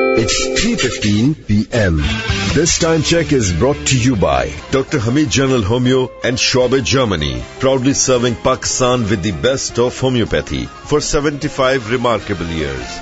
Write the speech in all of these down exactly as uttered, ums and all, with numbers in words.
It's three fifteen p m This time check is brought to you by Doctor Hamid General Homeo and Schwabe, Germany, proudly serving Pakistan with the best of homeopathy for seventy-five remarkable years.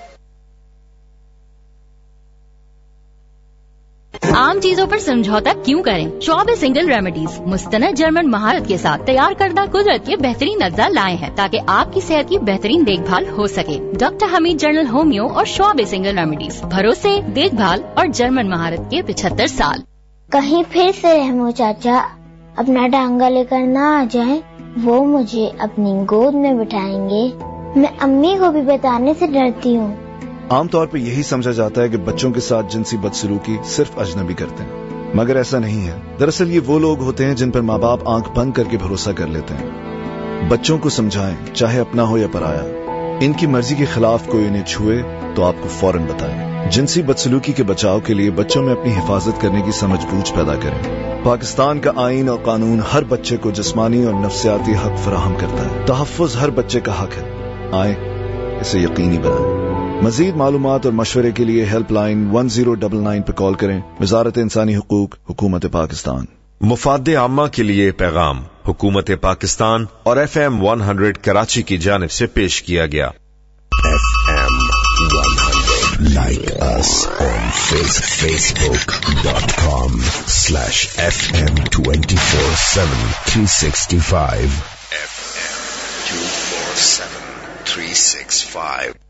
आम चीजों पर समझौता क्यों करें? शॉबे single remedies मुस्तनद German महारत के साथ तैयार करदा कुदरत के बेहतरीन अज्जा लाए हैं ताकि आपकी सेहत की बेहतरीन देखभाल हो सके। डॉक्टर हमीद जनरल होमियो और शॉबे सिंगल रेमेडीज, भरोसे, देखभाल और जर्मन महारत के पिछहत्तर साल। कहीं फिर से रहमो चाचा अपना डांगा लेकर ना आ जाएं, वो मुझे अपनी गोद में बिठाएंगे। मैं अम्मी को भी बताने से डरती हूँ। आमतौर पर यही समझा जाता है कि बच्चों के साथ जिनसी बदसलूकी सिर्फ अजनबी करते हैं, मगर ऐसा नहीं है। दरअसल ये वो लोग होते हैं जिन पर माँ बाप आंख बंद करके भरोसा कर लेते हैं। बच्चों को समझाएं, चाहे अपना हो या पराया। इनकी मर्जी के खिलाफ कोई इन्हें छुए तो आपको फौरन बताएं। जिनसी बदसलूकी के बचाव के लिए बच्चों में अपनी हिफाजत करने की समझ बूझ पैदा करें। पाकिस्तान का आईन और कानून हर बच्चे को जिस्मानी और नफ्सियाती हक फराहम करता है। तहफ़्फ़ुज़ हर बच्चे का हक है। आए इसे यकीनी बनाएं। मजीद मालूमात और मशवरे के लिए help line one zero nine nine पे कॉल करें। वजारत इंसानी हुकूक, हुकूमत पाकिस्तान। मुफादे आम्मा के लिए पैगाम हुकूमत पाकिस्तान और F M one hundred Karachi की जानिब से पेश किया गया। F M one hundred, like us on Facebook dot com slash F M twenty four seven three sixty five. F M to four seven three six five.